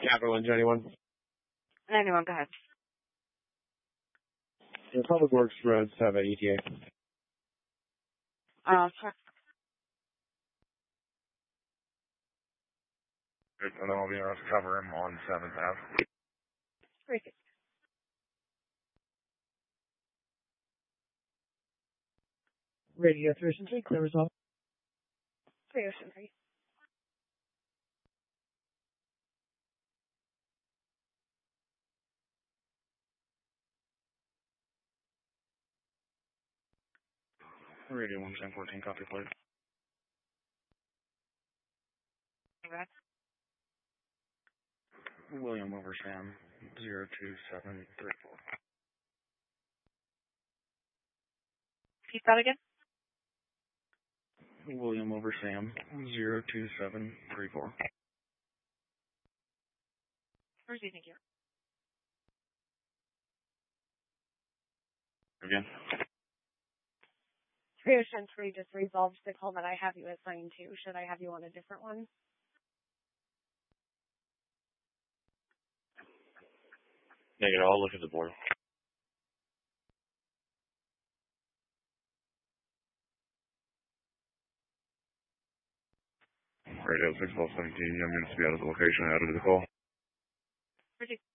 Capital Engine, anyone? 91, go ahead. The Public Works roads have an ETA. Check. And then I'll be able to cover him on 7th Ave. Great. Radio 3 3, clear as well. Radio 3. Radio 11014, copy, please. Okay. William over Sam, 02734. Repeat that again? William over Sam, 02734. Proceed, thank you. Again? Radio 3 just resolved the call that I have you assigned to. Should I have you on a different one? Negative, I'll look at the board. Radio 61217, I'm going to be out of the location. How to do the call? Proceed.